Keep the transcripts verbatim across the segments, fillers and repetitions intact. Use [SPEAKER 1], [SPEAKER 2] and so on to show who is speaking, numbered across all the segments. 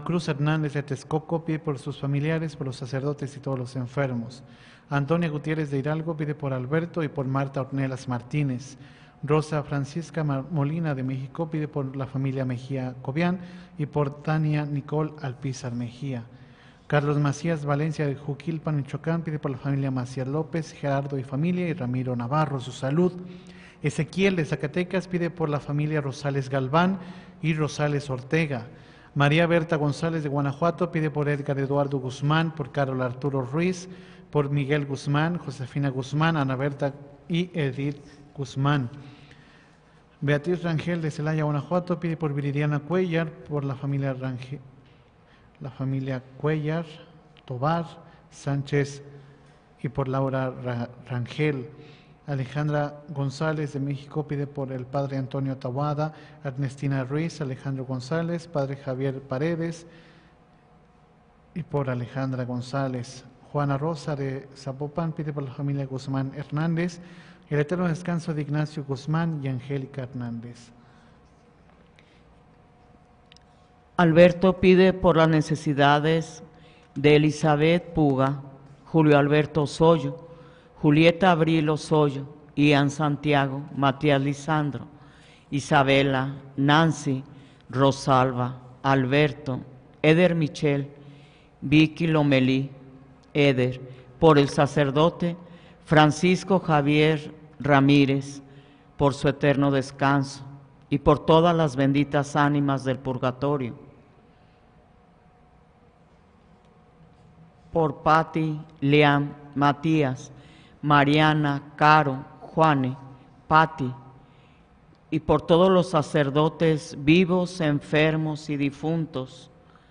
[SPEAKER 1] Cruz Hernández de Texcoco pide por sus familiares, por los sacerdotes y todos los enfermos. Antonia Gutiérrez de Hidalgo pide por Alberto y por Marta Ornelas Martínez. Rosa Francisca Molina de México pide por la familia Mejía Cobian y por Tania Nicole Alpizar Mejía. Carlos Macías Valencia de Juquilpan, Michoacán pide por la familia Macías López, Gerardo y familia y Ramiro Navarro, su salud. Ezequiel de Zacatecas pide por la familia Rosales Galván y Rosales Ortega. María Berta González de Guanajuato pide por Edgar Eduardo Guzmán, por Carol Arturo Ruiz, por Miguel Guzmán, Josefina Guzmán, Ana Berta y Edith Guzmán. Beatriz Rangel de Celaya, Guanajuato pide por Viridiana Cuellar, por la familia Rangel, la familia Cuellar, Tobar, Sánchez y por Laura Rangel. Alejandra González de México pide por el padre Antonio Tawada, Ernestina Ruiz, Alejandro González, padre Javier Paredes y por Alejandra González. Juana Rosa de Zapopan pide por la familia Guzmán Hernández, el eterno descanso de Ignacio Guzmán y Angélica Hernández.
[SPEAKER 2] Alberto pide por las necesidades de Elizabeth Puga, Julio Alberto Osoyo, Julieta Abril Osoyo, Ian Santiago, Matías Lisandro, Isabela, Nancy, Rosalba, Alberto, Eder Michel, Vicky Lomelí, Eder, por el sacerdote Francisco Javier Ramírez, por su eterno descanso, y por todas las benditas ánimas del purgatorio. Por Patti, Leán, Matías, Mariana, Caro, Juane, Patti, y por todos los sacerdotes vivos, enfermos y difuntos.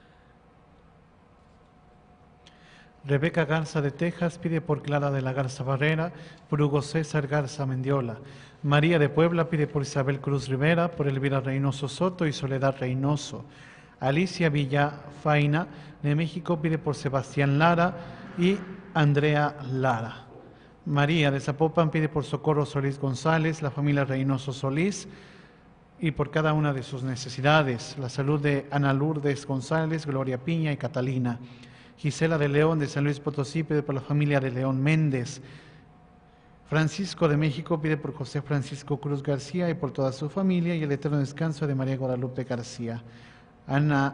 [SPEAKER 1] Rebeca Garza de Texas pide por Clara de la Garza Barrera, por Hugo César Garza Mendiola. María de Puebla pide por Isabel Cruz Rivera, por Elvira Reynoso Soto y Soledad Reynoso. Alicia Villafaina de México pide por Sebastián Lara y Andrea Lara. María de Zapopan pide por Socorro Solís González, la familia Reynoso Solís y por cada una de sus necesidades. La salud de Ana Lourdes González, Gloria Piña y Catalina. Gisela de León de San Luis Potosí pide por la familia de León Méndez. Francisco de México pide por José Francisco Cruz García y por toda su familia y el eterno descanso de María Guadalupe García. Ana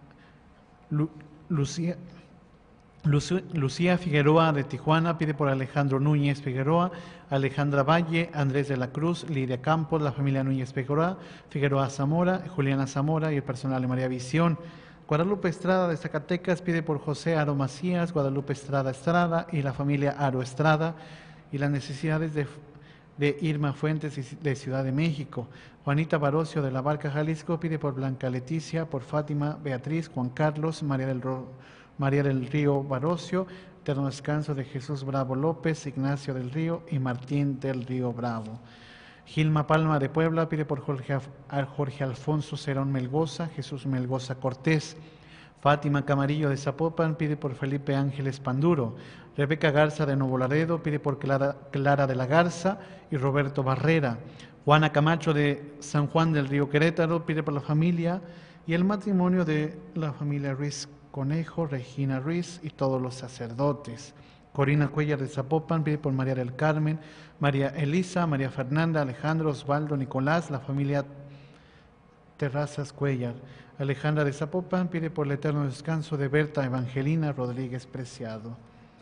[SPEAKER 1] Lu, Lucía, Lucy, Lucía Figueroa de Tijuana pide por Alejandro Núñez Figueroa, Alejandra Valle, Andrés de la Cruz, Lidia Campos, la familia Núñez Figueroa, Figueroa Zamora, Juliana Zamora y el personal de María Visión. Guadalupe Estrada de Zacatecas pide por José Aro Macías, Guadalupe Estrada Estrada y la familia Aro Estrada y las necesidades de, de Irma Fuentes de Ciudad de México. Juanita Barocio de La Barca, Jalisco pide por Blanca Leticia, por Fátima, Beatriz, Juan Carlos, María del, María del Río Barocio, eterno descanso de Jesús Bravo López, Ignacio del Río y Martín del Río Bravo. Gilma Palma de Puebla pide por Jorge, Jorge Alfonso Cerón Melgoza, Jesús Melgoza Cortés. Fátima Camarillo de Zapopan pide por Felipe Ángeles Panduro. Rebeca Garza de Nuevo Laredo pide por Clara, Clara de la Garza y Roberto Barrera. Juana Camacho de San Juan del Río Querétaro pide por la familia y el matrimonio de la familia Ruiz Conejo, Regina Ruiz y todos los sacerdotes. Corina Cuellar de Zapopan pide por María del Carmen, María Elisa, María Fernanda, Alejandro, Osvaldo, Nicolás, la familia Terrazas Cuellar. Alejandra de Zapopan pide por el eterno descanso de Berta Evangelina Rodríguez Preciado.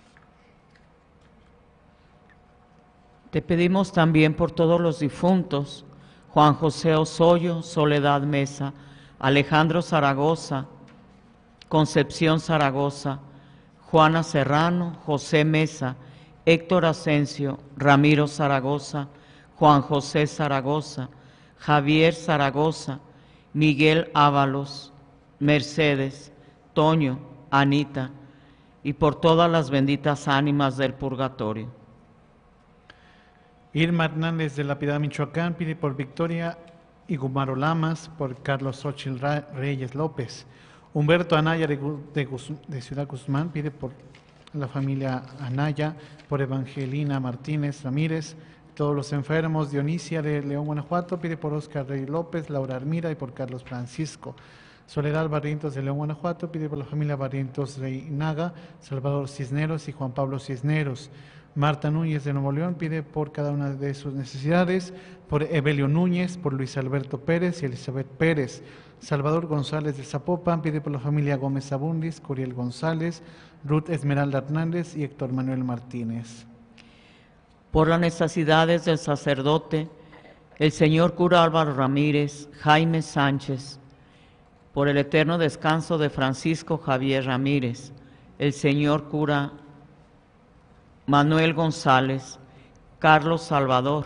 [SPEAKER 2] Te pedimos también por todos los difuntos, Juan José Osoyo, Soledad Mesa, Alejandro Zaragoza, Concepción Zaragoza, Juana Serrano, José Mesa, Héctor Asensio, Ramiro Zaragoza, Juan José Zaragoza, Javier Zaragoza, Miguel Ábalos, Mercedes, Toño, Anita, y por todas las benditas ánimas del purgatorio.
[SPEAKER 1] Irma Hernández de La Piedad, Michoacán, pide por Victoria Igumaro Lamas, por Carlos Xochitl Reyes López. Humberto Anaya de, de, de Ciudad Guzmán pide por la familia Anaya, por Evangelina Martínez Ramírez, todos los enfermos. Dionisia de León, Guanajuato pide por Oscar Rey López, Laura Armira y por Carlos Francisco. Soledad Barrientos de León, Guanajuato, pide por la familia Barrientos Reinaga, Salvador Cisneros y Juan Pablo Cisneros. Marta Núñez de Nuevo León pide por cada una de sus necesidades, por Evelio Núñez, por Luis Alberto Pérez y Elizabeth Pérez. Salvador González de Zapopan pide por la familia Gómez Abundis, Curiel González, Ruth Esmeralda Hernández y Héctor Manuel Martínez.
[SPEAKER 2] Por las necesidades del sacerdote, el señor cura Álvaro Ramírez, Jaime Sánchez, por el eterno descanso de Francisco Javier Ramírez, el señor cura Manuel González, Carlos Salvador,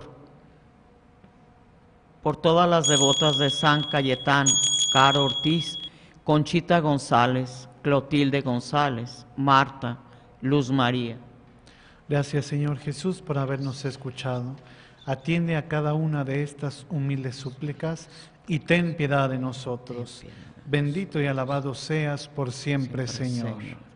[SPEAKER 2] por todas las devotas de San Cayetano, Caro Ortiz, Conchita González, Clotilde González, Marta, Luz María.
[SPEAKER 1] Gracias, Señor Jesús, por habernos escuchado. Atiende a cada una de estas humildes súplicas y ten piedad de nosotros. Bendito y alabado seas por siempre, Señor.